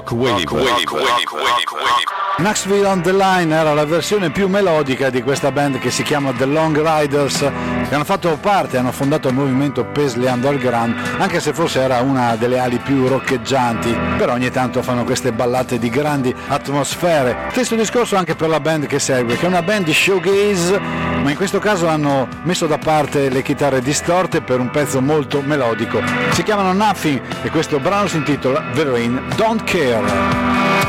Rock Wave. Knoxville on the Line era la versione più melodica di questa band che si chiama The Long Riders, che hanno fatto parte, hanno fondato il movimento Paisley Underground, anche se forse era una delle ali più roccheggianti, però ogni tanto fanno queste ballate di grandi atmosfere. Stesso discorso anche per la band che segue, che è una band di showgaze, ma in questo caso hanno messo da parte le chitarre distorte per un pezzo molto melodico. Si chiamano Nothing e questo brano si intitola The Rain Don't Care.